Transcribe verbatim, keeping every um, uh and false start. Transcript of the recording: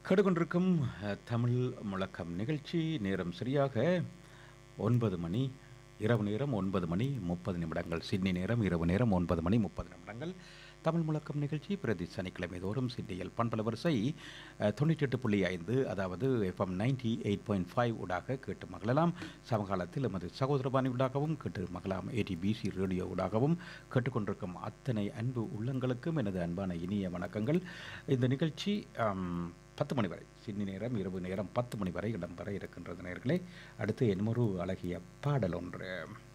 கேட்டுக்கொண்டிருக்கும் அஹ், தமிழ் முழக்கம் நிகழ்ச்சி நேரம் சரியாக ஒன்பது மணி இரவு நேரம் ஒன்பது மணி முப்பது நிமிடங்கள். சிட்னி நேரம் இரவு நேரம் ஒன்பது மணி முப்பது நிமிடங்கள். தமிழ் முழக்கம் நிகழ்ச்சி பிரதி சனிக்கிழமை தோறும் சிட்னியில் பண்பல வரிசை அஹ், தொண்ணூற்றி எட்டு புள்ளி ஐந்து அதாவது FM ninety eight point five ஊடாக கேட்டு மகளலாம். சமகாலத்தில் எமது சகோதரபாணி ஊடாகவும் கேட்டு மகளாம். ஏடிபிசி ரேடியோ ஊடாகவும் கேட்டுக்கொண்டிருக்கும் அத்தனை அன்பு உள்ளங்களுக்கும் எனது அன்பான இனிய வணக்கங்கள். இந்த நிகழ்ச்சி ஆம், பத்து மணி வரை சிட்னி நேரம் இரவு நேரம் பத்து மணி வரை இடம்பெற இருக்கின்றது நேர்களே. அடுத்து என்னொரு அழகிய பாடல் ஒன்று.